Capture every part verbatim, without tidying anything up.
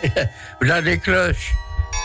Là, les cloches.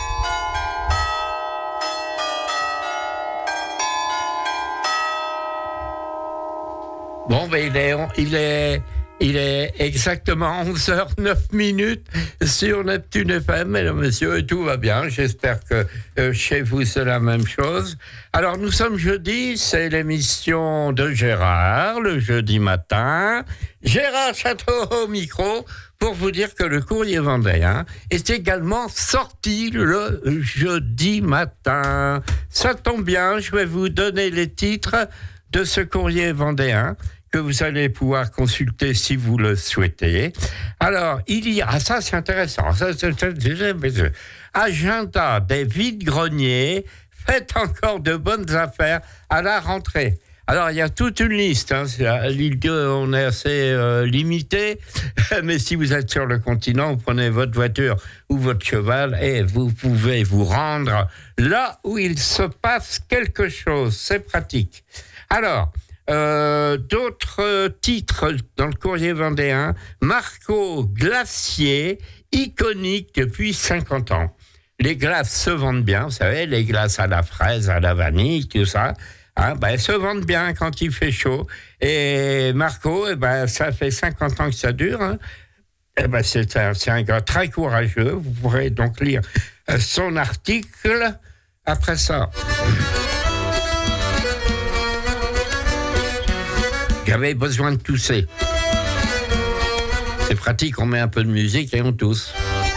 Bon, ben il est, il est, il est exactement onze heures neuf minutes sur Neptune F M, mesdames, messieurs, et tout va bien. J'espère que euh, chez vous, c'est la même chose. Alors, nous sommes jeudi, c'est l'émission de Gérard, le jeudi matin. Gérard Château au micro, pour vous dire que le Courrier Vendéen est également sorti le jeudi matin. Ça tombe bien, je vais vous donner les titres de ce Courrier Vendéen que vous allez pouvoir consulter si vous le souhaitez. Alors, il y a... Ah, ça, c'est intéressant. Ça, c'est, c'est, agenda des vides-greniers. Faites encore de bonnes affaires à la rentrée. Alors, il y a toute une liste. Hein. À l'île deux, on est assez euh, limité. Mais si vous êtes sur le continent, vous prenez votre voiture ou votre cheval et vous pouvez vous rendre là où il se passe quelque chose. C'est pratique. Alors... Euh, d'autres titres dans le Courrier Vendéen. Marco Glacier, iconique depuis cinquante ans. Les glaces se vendent bien, vous savez, les glaces à la fraise, à la vanille, tout ça. Hein, ben, elles se vendent bien quand il fait chaud. Et Marco, eh ben, ça fait cinquante ans que ça dure. Hein. Eh ben, c'est, un, c'est un gars très courageux. Vous pourrez donc lire son article après ça. J'avais besoin de tousser. C'est pratique, on met un peu de musique et on tousse.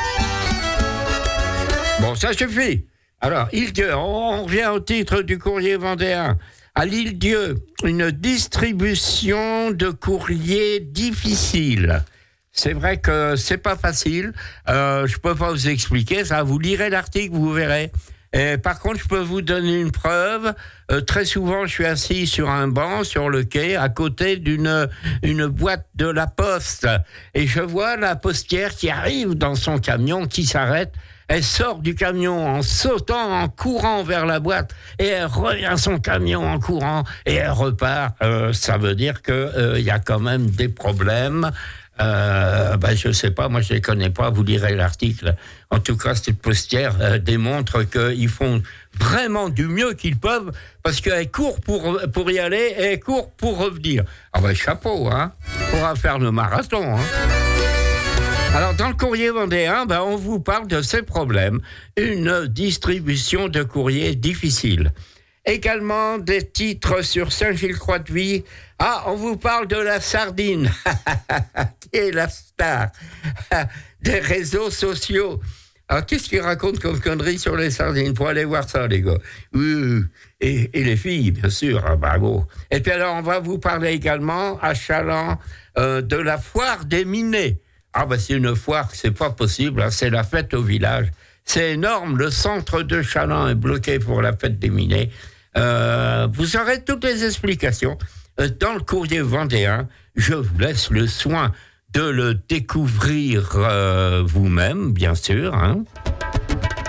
Bon, ça suffit. Alors, Île-Dieu, on revient au titre du Courrier Vendéen. À l'Île-Dieu, une distribution de courrier difficile. C'est vrai que c'est pas facile. Euh, je peux pas vous expliquer ça. Vous lirez l'article, vous verrez. Et par contre, je peux vous donner une preuve. Euh, très souvent, je suis assis sur un banc, sur le quai, à côté d'une une boîte de la poste. Et je vois la postière qui arrive dans son camion, qui s'arrête. Elle sort du camion en sautant, en courant vers la boîte. Et elle revient à son camion en courant. Et elle repart. Euh, ça veut dire qu'il euh, y a quand même des problèmes. Euh, ben je sais pas, moi je les connais pas, vous lirez l'article. En tout cas, cette postière euh, démontre qu'ils font vraiment du mieux qu'ils peuvent parce qu'elle court pour, pour y aller et elle court pour revenir. Ah ben chapeau, hein, on va faire le marathon, hein. Alors, dans le Courrier Vendéen, ben, on vous parle de ces problèmes. Une distribution de courrier difficile. Également des titres sur Saint-Gilles-Croix-de-Vie. Ah, on vous parle de la sardine, qui est la star des réseaux sociaux. Alors, qu'est-ce qu'ils racontent comme conneries sur les sardines? Pour aller voir ça, les gars. Oui, et, et les filles, bien sûr. Ah, bah, bon. Et puis alors, on va vous parler également, à Chaland, euh, de la foire des Minets. Ah, bah, c'est une foire, c'est pas possible, hein, c'est la fête au village. C'est énorme, le centre de Chaland est bloqué pour la fête des Minets. Euh, vous aurez toutes les explications dans le Courrier Vendéen. Je vous laisse le soin de le découvrir euh, vous-même, bien sûr. Hein.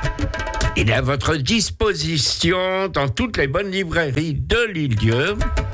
Il est à votre disposition dans toutes les bonnes librairies de l'Île-Dieu.